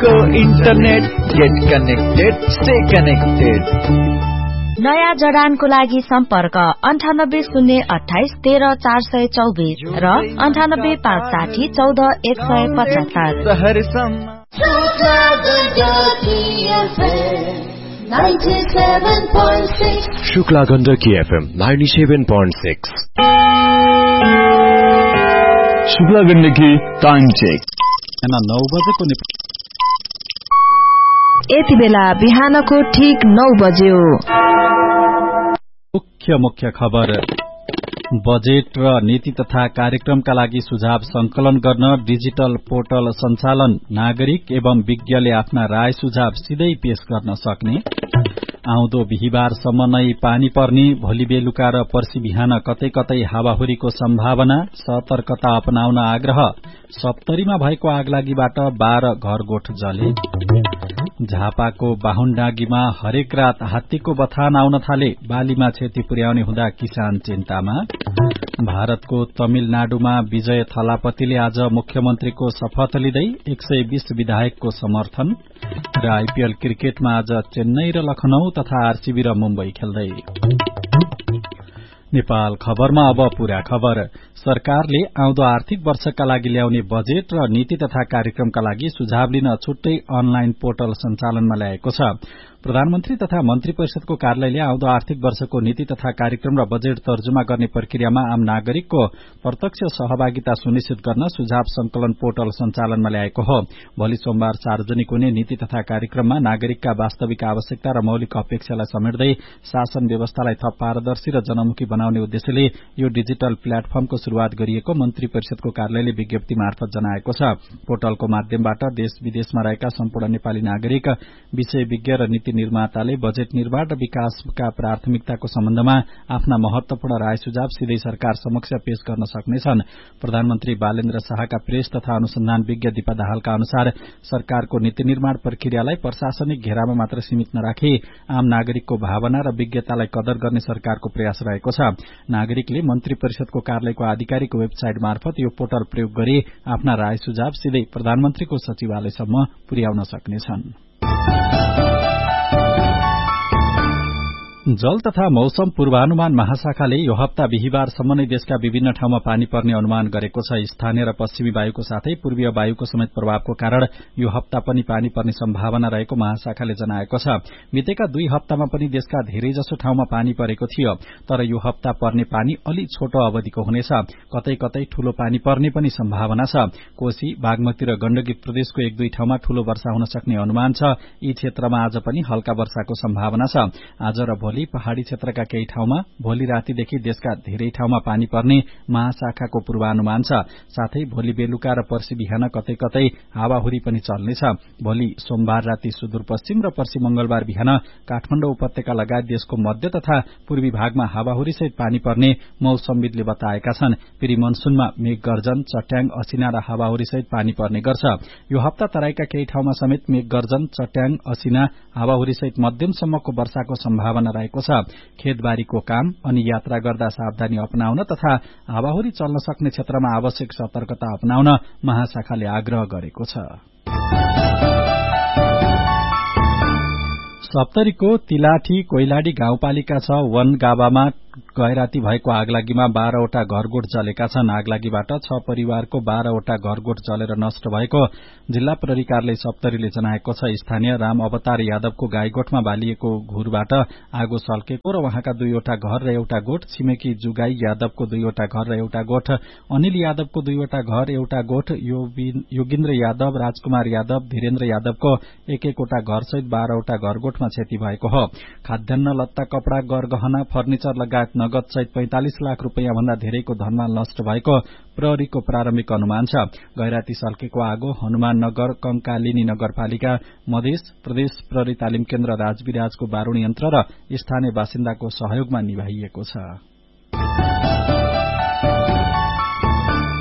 को internet get connected stay connected. नयाँ जडानको लागि सम्पर्क 9808213424 र 9856141175। Shukla Gandaki FM 97.6। Shukla Gandaki time check 9 बजेको। यति बेला बिहानको ठीक 9 बज्यो। मुख्य खबर। बजेट र नीति तथा कार्यक्रमका लागि सुझाव संकलन गर्न डिजिटल पोर्टल सञ्चालन। नागरिक एवं विज्ञले आफ्ना राय सुझाव सिधै पेश गर्न सक्ने। आउँदो बिहीबारसम्म नै पानी पर्ने। भोलि बेलुका र पर्सि बिहान कतै कतै हावाहुरीको सम्भावना। सतर्कता अपनाउन आग्रह। सप्तरीमा भएको आगलागीबाट 12 घरगोठ जले। झापाको बाहुनडाँगीमा हरेक रात हात्तीको बथान आउन थाले। बालीमा क्षति पुर्याउने हुँदा किसान चिन्तामा। भारतको तमिलनाडुमा विजय थलापतिले आज मुख्यमन्त्रीको शपथ लिँदै 120 विधायकको समर्थन। र आईपीएल क्रिकेटमा आज चेन्नई र लखनऊ तथा आरसीबी र मुम्बई खेल्दै। नेपाल खबरमा अब पूरा खबर। सरकारले आउँदो आर्थिक वर्षका लागि ल्याउने बजेट र नीति तथा कार्यक्रमका लागि सुझाव लिन छुट्टै अनलाइन पोर्टल सञ्चालनमा ल्याएको छ। प्रधानमन्त्री तथा मन्त्री परिषदको कार्यालयले आउँदो आर्थिक वर्षको नीति तथा कार्यक्रम र बजेट तर्जुमा गर्ने प्रक्रियामा आम नागरिकको प्रत्यक्ष सहभागिता सुनिश्चित गर्न सुझाव संकलन पोर्टल सञ्चालनमा ल्याएको हो। भोलि सोमबार सार्वजनिक हुने नीति तथा कार्यक्रममा नागरिकका वास्तविक आवश्यकता र मौलिक अपेक्षालाई समेट्दै शासन व्यवस्थालाई थप पारदर्शी र जनमुखी बनाउने उद्देश्यले यो डिजिटल प्लेटफर्मको शुरूआत गरिएको मन्त्री परिषदको कार्यालयले विज्ञप्ति मार्फत जनाएको छ। पोर्टलको माध्यमबाट देश विदेशमा रहेका सम्पूर्ण नेपाली नागरिक, विषय विज्ञ र नीति निर्माताले बजेट निर्माण र विकासका प्राथमिकताको सम्बन्धमा आफ्ना महत्वपूर्ण राय सुझाव सिधै सरकार समक्ष पेश गर्न सक्नेछन्। प्रधानमन्त्री बालेन्द्र शाहका प्रेस तथा अनुसन्धान विज्ञ दीपा दाहालका अनुसार सरकारको नीति निर्माण प्रक्रियालाई प्रशासनिक घेरामा मात्र सीमित नराखी आम नागरिकको भावना र विज्ञतालाई कदर गर्ने सरकारको प्रयास रहेको छ। नागरिकले मन्त्री परिषदको कार्यालयको आधिकारिक वेबसाइट मार्फत यो पोर्टल प्रयोग गरी आफ्ना राय सुझाव सिधै प्रधानमन्त्रीको सचिवालयसम्म पुर्याउन सक्नेछन्। जल तथा मौसम पूर्वानुमान महाशाखाले यो हप्ता बिहीबारसम्म नै देशका विभिन्न ठाउँमा पानी पर्ने अनुमान गरेको छ। स्थानीय र पश्चिमी वायुको साथै पूर्वीय वायुको समेत प्रभावको कारण यो हप्ता पनि पानी पर्ने सम्भावना रहेको महाशाखाले जनाएको छ। बितेका 2 हप्तामा पनि देशका धेरैजसो ठाउँमा पानी परेको थियो, तर यो हप्ता पर्ने पानी अलि छोटो अवधिको हुनेछ। कतै कतै ठूलो पानी पर्ने पनि सम्भावना छ। कोशी, बागमती र गण्डकी प्रदेशको 1-2 ठाउँमा ठूलो वर्षा हुन सक्ने अनुमान छ। यी क्षेत्रमा आज पनि हल्का वर्षाको सम्भावना छ। आज र भोलि पहाड़ी क्षेत्रका केही ठाउँमा, भोलि रातिदेखि देशका धेरै ठाउँमा पानी पर्ने महाशाखाको पूर्वानुमान छ। साथै भोलि बेलुका र पर्सि बिहान कतै कतै हावाहुरी पनि चल्नेछ। भोलि सोमबार राति सुदूरपश्चिम र पर्सि मंगलबार बिहान काठमाडौँ उपत्यका लगायत देशको मध्य तथा पूर्वी भागमा हावाहुरीसहित पानी पर्ने मौसमविदले बताएका छन्। फेरि मनसूनमा मेघ गर्जन, चट्याङ, असिना र हावाहुरीसहित पानी पर्ने गर्छ। यो हप्ता तराईका केही ठाउँमा समेत मेघ गर्जन, चट्याङ, असिना, हावाहुरीसहित मध्यमसम्मको वर्षाको सम्भावना रहेको छ। खेतबारीको काम अनि यात्रा गर्दा सावधानी अपनाउन तथा हावाहुरी चल्न सक्ने क्षेत्रमा आवश्यक सतर्कता अपनाउन महाशाखाले आग्रह गरेको छ। सप्तरीको तिलाठी कोइलाडी गाउँपालिका 6 वनगावामा गैराती भएको आगलागीमा 12 वटा घरगोठ जलेका छन्। आगलागीबाट 6 परिवारको 12 वटा घरगोठ जलेर नष्ट भएको जिल्ला प्रहरी कार्यालय सप्तरीले जनाएको छ। स्थानीय राम अवतार यादवको गाईगोठमा बालिएको घुरबाट आगो सल्केको र उहाँका 2 वटा घर र एउटा गोठ, छिमेकी जुगाई यादवको 2 वटा घर र एउटा गोठ, अनिल यादवको 2 वटा घर, एउटा गोठ, योगिन्द्र यादव, राजकुमार यादव, धीरेन्द्र यादवको 1-1 वटा घरसहित 12 वटा घरगोठमा क्षति भएको हो। खाद्यान्न, लत्ता, कपड़ा, गरगहना, फर्निचर लगायत नगद सहित 45 लाख रुपैयाँ भन्दा धेरैको धनमाल नष्ट भएको प्रहरीको प्रारम्भिक अनुमान छ। गैराती सल्केको आगो हनुमाननगर, कंकालिनी नगरपालिका, मधेस प्रदेश प्रहरी तालिम केन्द्र राजविराजको बारूण यन्त्र र स्थानीय बासिन्दाको सहयोगमा निभाइएको छ।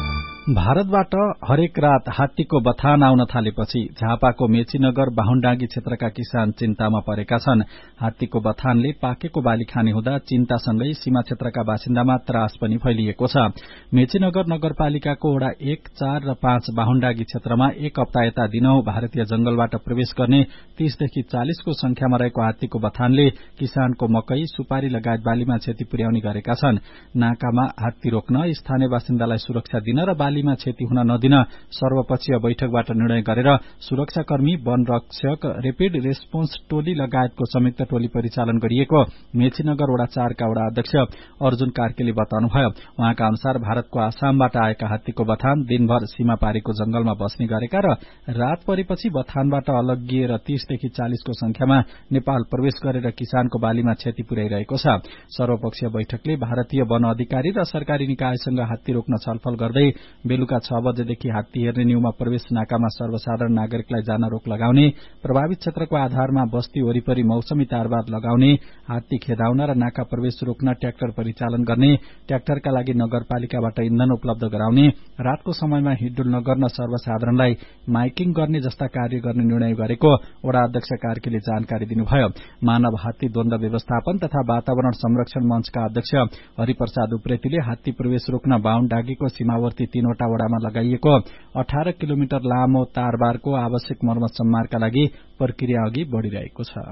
भारतबाट हरेक रात हात्तीको बथान आउन थालेपछि झापाको मेचीनगर बाहुनडाँगी क्षेत्रका किसान चिन्तामा परेका छन्। हात्तीको बथानले पाकेको बाली खाने हुँदा चिन्तासँगै सीमा क्षेत्रका बासिन्दामा त्रास पनि फैलिएको छ। मेचीनगर नगरपालिकाको वडा 1, 4 र 5 बाहुनडाँगी क्षेत्रमा एक हप्ता यता दिनौ भारतीय जंगलबाट प्रवेश गर्ने 30 देखि 40 को संख्यामा रहेको हात्तीको बथानले किसानको मकै, सुपारी लगायत बालीमा क्षति पुर्याउने गरेका छन्। नाकामा हात्ती रोक्न, स्थानीय बासिन्दालाई सुरक्षा दिन र बालीमा क्षति हुन नदिन सर्वपक्षीय बैठकबाट निर्णय गरेर सुरक्षाकर्मी, वन रक्षक, रेपिड रेस्पोन्स टोली लगायतको संयुक्त टोली परिचालन गरिएको मेचीनगर वडा 4 का वडा अध्यक्ष अर्जुन कार्कीले बताउनुभयो। उहाँका अनुसार भारतको आसामबाट आएका हात्तीको बथान दिनभर सीमा पारीको जंगलमा बस्ने गरेका र रात परेपछि बथानबाट अलग्गिएर 30 देखि 40 को संख्यामा नेपाल प्रवेश गरेर किसानको बालीमा क्षति पुर्याइरहेको छ। सर्वपक्षीय बैठकले भारतीय वन अधिकारी र सरकारी निकायसँग हात्ती रोक्न छलफल गर्दै बेलुका 6 बजेदेखि हात्ती हेर्ने न्यूमा प्रवेश नाकामा सर्वसाधारण नागरिकलाई जान रोक लगाउने, प्रभावित क्षेत्रको आधारमा बस्ती वरिपरि मौसमी तारबार लगाउने, हात्ती खेदाउन र नाका प्रवेश रोक्न ट्र्याक्टर परिचालन गर्ने, ट्र्याक्टरका लागि नगरपालिकाबाट इन्धन उपलब्ध गराउने, रातको समयमा हिडडुल नगर्न सर्वसाधारणलाई माइकिङ गर्ने जस्ता कार्य गर्ने निर्णय गरेको वडा अध्यक्ष कार्कीले जानकारी दिनुभयो। मानव हात्ती द्वन्द व्यवस्थापन तथा वातावरण संरक्षण मंचका अध्यक्ष हरिप्रसाद उप्रेतीले हात्ती प्रवेश रोक्न बाहुनडाँगीको सीमावर्ती 3 वटा वडामा लगाइएको 18 किलोमिटर लामो तारबारको आवश्यक मर्मत सम्मारका लागि प्रक्रिया अघि बढ़िरहेको छ।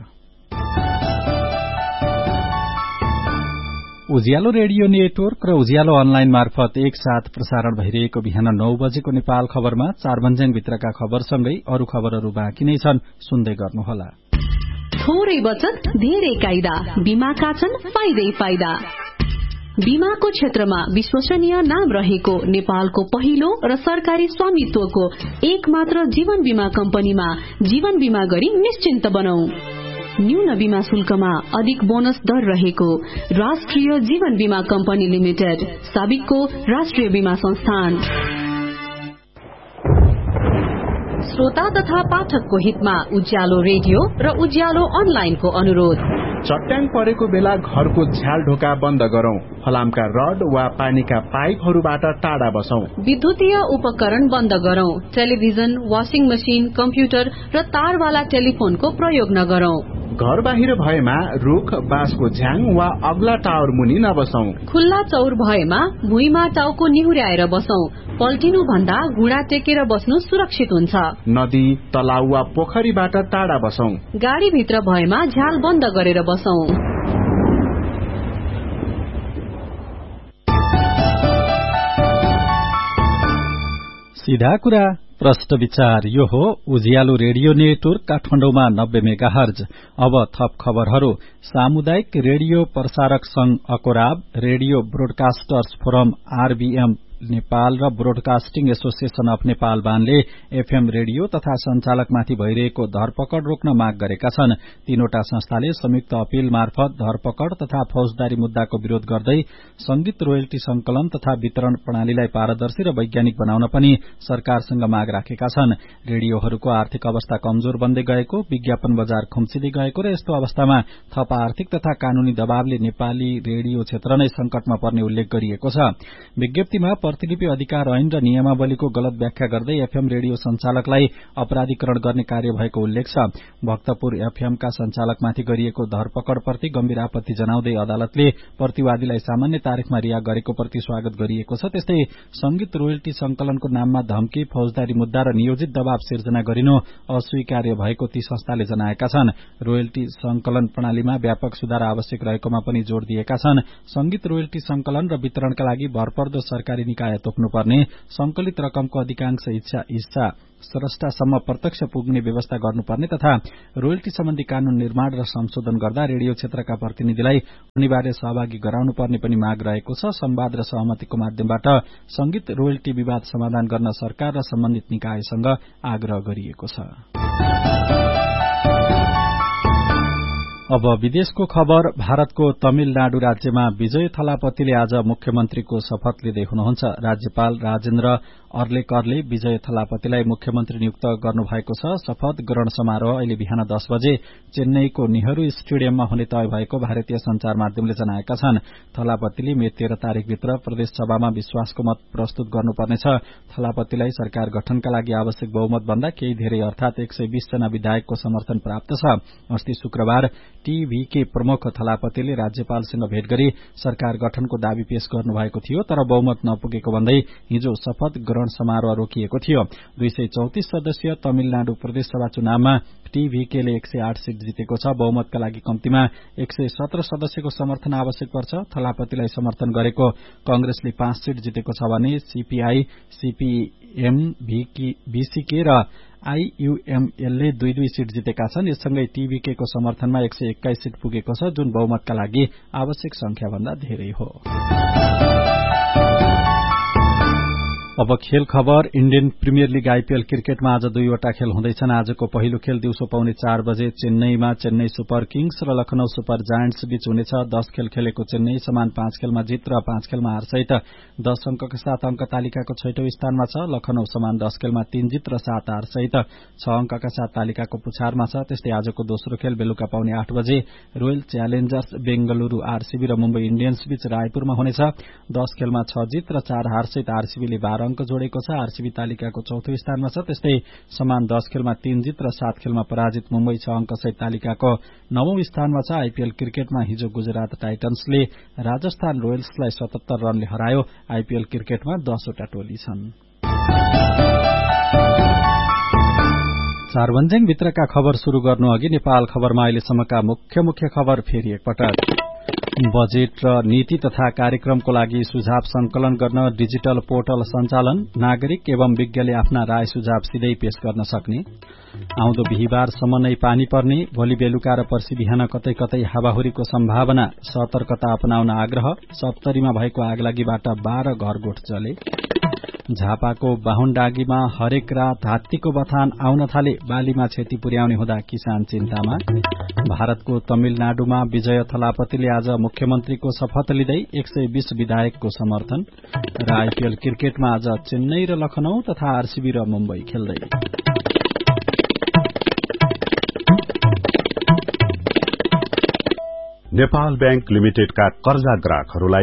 उज्यालो रेडियो नेटवर्क र उज्यालो अनलाइन मार्फत एकसाथ प्रसारण भइरहेको बिहान 9 बजेको नेपाल खबरमा 4 भन्ज्याङभित्रका खबरसँगै अरू खबरहरू बाँकी नै छन्, सुन्दै गर्नुहोला। थोरै बचत धेरै कायदा, बीमाका छन् फाइदै फाइदा। बीमाको क्षेत्रमा विश्वसनीय नाम रहेको नेपालको पहिलो र सरकारी स्वामित्वको एकमात्र जीवन बीमा कम्पनीमा जीवन बीमा गरी निश्चिन्त बनौं। न्यून बीमा शुल्कमा अधिक बोनस दर रहेको राष्ट्रिय जीवन बीमा कम्पनी लिमिटेड, साबिकको राष्ट्रिय बीमा संस्थान। श्रोता तथा पाठकको हितमा उज्यालो रेडियो र उज्यालो अनलाइनको अनुरोध। चट्याङ परेको बेला घरको झ्याल ढोका बन्द गरौं, फलामका रड वा पानीका पाइपहरूबाट टाढा बसौं, विद्युतीय उपकरण बन्द गरौं, टेलिभिजन, वाशिङ मशिन, कम्प्युटर र तारवाला टेलिफोनको प्रयोग नगरौं। घर बाहिर भएमा रुख, बाँसको झ्याङ वा अग्ला टावर मुनि नबसौं। खुल्ला चौर भएमा भुइँमा टाउको निहुर्याएर बसौं। पल्टिनु भन्दा घुँडा टेकेर बस्नु सुरक्षित हुन्छ। नदी, तलाउ वा पोखरीबाट टाढा बसौं। गाडी भित्र भएमा झ्याल बन्द गरेर बसौं। सीधा कुरा प्रश्न विचार, यो हो उज्यालो रेडियो नेटवर्क काठमाडौँमा 90 मेगाहर्ज। अब थप खबरहरू। सामुदायिक रेडियो प्रसारक संघ अकोराब, रेडियो ब्रोडकास्टर्स फोरम आरबीएम नेपाल र broadcasting association of Nepal बानले FM radio तथा संचालकमाथि भइरहेको धरपकड रोक्न माग गरेका छन्। तीनवटा संस्थाले संयुक्त अपील मार्फत धरपकड तथा फौजदारी मुद्दाको विरोध गर्दै संगीत रोयल्टी संकलन तथा वितरण प्रणालीलाई पारदर्शी र वैज्ञानिक बनाउन पनि सरकारसँग माग राखेका छन्। रेडियोहरूको आर्थिक अवस्था कमजोर बन्दै गएको, विज्ञापन बजार खुम्चिँदै गएको र यस्तो अवस्थामा थप आर्थिक तथा कानूनी दबावले नेपाली रेडियो क्षेत्र नै संकटमा पर्ने उल्लेख गरिएको छ। विज्ञप्तिमा प्रतिलिपि अधिकार ऐन र नियमावलीको गलत व्याख्या गर्दै एफएम रेडियो संचालकलाई अपराधीकरण गर्ने कार्य भएको उल्लेख छ। भक्तपुर एफएमका संचालकमाथि गरिएको धरपकडप्रति गम्भीर आपत्ति जनाउँदै अदालतले प्रतिवादीलाई सामान्य तारिखमा रिहा गरेको प्रति स्वागत गरिएको छ। त्यस्तै संगीत रोयल्टी संकलनको नाममा धम्की, फौजदारी मुद्दा र नियोजित दबाव सिर्जना गरिनु अस्वीकार्य भएको ती संस्थाले जनाएका छन्। रोयल्टी संकलन प्रणालीमा व्यापक सुधार आवश्यक रहेकोमा पनि जोड़ दिएका छन्। संगीत रोयल्टी संकलन र वितरणका लागि भरपर्दो सरकारी निकाय तोक्नुपर्ने, संकलित रकमको अधिकांश हिस्सा स्रष्टासम्म प्रत्यक्ष पुग्ने व्यवस्था गर्नुपर्ने तथा रोयल्टी सम्बन्धी कानून निर्माण र संशोधन गर्दा रेडियो क्षेत्रका प्रतिनिधिलाई अनिवार्य सहभागी गराउनुपर्ने पनि माग रहेको छ। संवाद र सहमतिको माध्यमबाट संगीत रोयल्टी विवाद समाधान गर्न सरकार र सम्बन्धित निकायसँग आग्रह गरिएको छ। अब विदेशको खबर। भारतको तमिलनाडु राज्यमा विजय थलापतिले आज मुख्यमन्त्रीको शपथ लिँदै हुनुहुन्छ। राज्यपाल राजेन्द्र अर्लेकरले विजय थलापतिलाई मुख्यमन्त्री नियुक्त गर्नुभएको छ। शपथ ग्रहण समारोह अहिले बिहान 10 बजे चेन्नईको नेहरू स्टेडियममा हुने तय भएको भारतीय संचार माध्यमले जनाएका छन्। थलापतिले मे 13 तारिकभित्र प्रदेशसभामा विश्वासको मत प्रस्तुत गर्नुपर्नेछ। थलापतिलाई सरकार गठनका लागि आवश्यक बहुमत भन्दा केही धेरै अर्थात 120 जना विधायकको समर्थन प्राप्त छ। अस्ति शुक्रबार टीभीके प्रमुख थलापतिले राज्यपालसँग भेट गरी सरकार गठनको दावी पेश गर्नुभएको थियो, तर बहुमत नपुगेको भन्दै हिजो शपथ ग्रहण समारोह रोकिएको थियो। 234 सदस्यीय तमिलनाडु प्रदेशसभा चुनावमा टीभीकेले 108 सीट जितेको छ। बहुमतका लागि कम्तीमा 117 सदस्यको समर्थन आवश्यक पर्छ। थलापतिलाई समर्थन गरेको कंग्रेसले 5 सीट जितेको छ भने सीपीआई, सीपीएम, बीसीके र आईयूएमएलले 2-2 सीट जितेका छन्। यससँगै टीभीके को समर्थनमा 121 सीट पुगेको छ, जुन बहुमतका लागि आवश्यक संख्या भन्दा धेरै हो। अब खेल खबर। इण्डियन प्रिमियर लीग आईपीएल क्रिकेटमा आज 2वटा खेल हुँदैछन्। आजको पहिलो खेल दिउँसो 4:15 बजे चेन्नईमा चेन्नई सुपर किङ्स र लखनऊ सुपर जायन्ट्स बीच हुनेछ। 10 खेल खेलेको चेन्नई समान 5 खेलमा जित र 5 खेलमा हार सहित 10 अंकका साथ अंक तालिकाको 6औं स्थानमा छ। लखनऊ समान 10 खेलमा 3 जित र 7 हार सहित 6 अंकका साथ तालिकाको पुछारमा छ। त्यस्तै आजको दोस्रो खेल बेलुका 8:15 बजे रोयल च्यालेन्जर्स बेंगलुरू आरसीबी र मुम्बई इण्डियन्स बीच रायपुरमा हुनेछ। 10 खेलमा 6 जित र 4 हार सहित आरसीबीले 12 अंक जोडेको छ। आरसीबी तालिकाको 4औं स्थानमा छ। त्यस्तै समान 10 खेलमा 3 जित र 7 खेलमा पराजित मुम्बई 6 अंक सहित तालिकाको 9औं स्थानमा छ। आईपीएल क्रिकेटमा हिजो गुजरात टाइटन्सले राजस्थान रोयल्सलाई 77 रनले हरायो। आईपीएल क्रिकेटमा 10 वटा टोली छन्। सार्वजनिक भित्रका खबर शुरू गर्नु अघि नेपाल खबरमा अहिलेसम्मका मुख्य खबर फेरि एकपटक। बजेट र नीति तथा कार्यक्रमको लागि सुझाव संकलन गर्न डिजिटल पोर्टल सञ्चालन। नागरिक एवं विज्ञले आफ्ना राय सुझाव सिधै पेश गर्न सक्ने। आउँदो बिहीबारसम्म नै पानी पर्ने। भोलि बेलुका र पर्सि बिहान कतै कतै हावाहुरीको सम्भावना। सतर्कता अपनाउन आग्रह। सप्तरीमा भएको आगलागीबाट 12 घरगोठ जले। झापाको बाहुनडागीमा हरेक रात हात्तीको बथान आउन थाले। बालीमा क्षति पुर्याउने हुँदा किसान चिन्तामा। भारतको तमिलनाडुमा विजय थलापतिले आज मुख्यमन्त्रीको शपथ लिँदै 120 विधायकको समर्थन। र आईपीएल क्रिकेटमा आज चेन्नई र लखनऊ तथा आरसीबी र मुम्बई खेल्दै। नेपाल बैंक लिमिटेडका कर्जा ग्राहकहरूलाई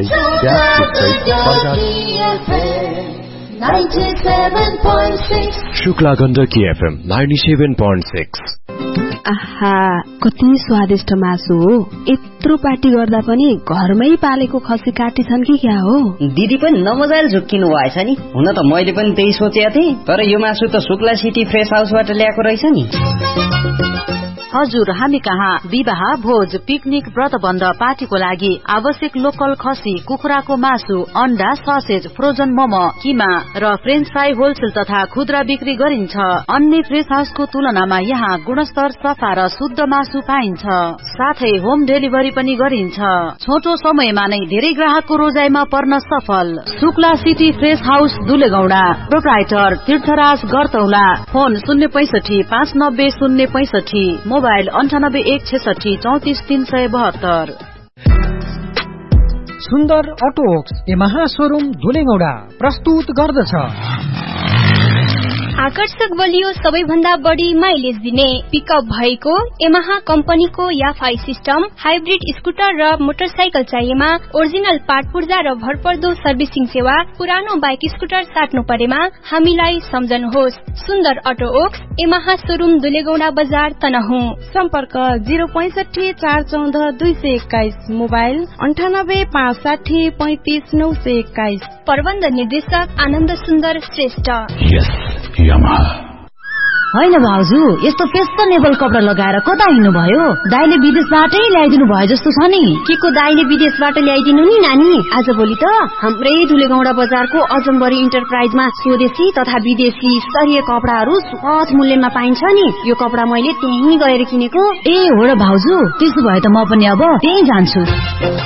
शुक्ला गण्डकी एफएम 97.6। आहा, कति स्वादिष्ट मासु हो। यत्रो पार्टी गर्दा पनि घरमै पालेको खसी काटिछन् कि क्या हो? दिदी पनि नमजाले झुक्किनु भएछ नि। हुन त मैले पनि त्यही सोचेको थिएँ, तर यो मासु त शुक्ला सिटी फ्रेश हाउसबाट ल्याएको रहेछ नि। हजुर, हामी कहाँ विवाह, भोज, पिकनिक, व्रतबन्ध, पार्टीको लागि आवश्यक लोकल खसी, कुखुराको मासु, अण्डा, ससेज, फ्रोजन मोमो, किमा र फ्रेन्च फ्राई होलसेल तथा खुद्रा बिक्री गरिन्छ। अन्य फ्रेश हाउसको तुलनामा यहाँ गुणस्तर, सफा र शुद्ध मासु पाइन्छ। साथै होम डेलिभरी पनि गरिन्छ। छोटो समयमा नै धेरै ग्राहकको रोजाइमा पर्न सफल। Shukla city fresh house दुलेगौडा। Proprietor तीर्थराज गरतौला। Phone 065 590 065, mobile 98 166 34 372। सुन्दर अटो वर्क्स यामाहा शोरूम धुलेगौडा प्रस्तुत गर्दछ आकर्षक बलियो सबैभन्दा बढी माइलेज दिने पिकअप भएको यामाहा कम्पनीको याफाई सिस्टम, हाइब्रिड स्कुटर र मोटरसाइकल चाहिएमा ओरिजिनल पार्ट पुर्जा र भरपर्दो सर्भिसिङ सेवा। पुरानो बाइक स्कुटर साट्नु परेमा हामीलाई सम्झनुहोस्। सुन्दर अटो वर्क्स यामाहा शोरूम दुलेगौडा बजार तनहुँ। सम्पर्क 065 414 221, मोबाइल 98 560 35 921। प्रबन्ध निर्देशक आनन्द सुन्दर श्रेष्ठ। होइन भाउजू, यस्तो फेसनेबल कपडा लगाएर कता हिँड्नु भयो? दाइले विदेशबाटै ल्याइदिनु भयो जस्तो छ नि। के को दाइले विदेशबाट ल्याइदिनु नि नानी? आज भोलि त हाम्रै दुलेगौडा बजारको अजम्बरी इन्टरप्राइजमा स्वदेशी तथा विदेशी स्तरीय कपडाहरू सहज मूल्यमा पाइन्छ नि। यो कपडा मैले त्यहीँ गएर किनेको। ए हो र भाउजू, त्यसो भए त म पनि अब त्यही जान्छु।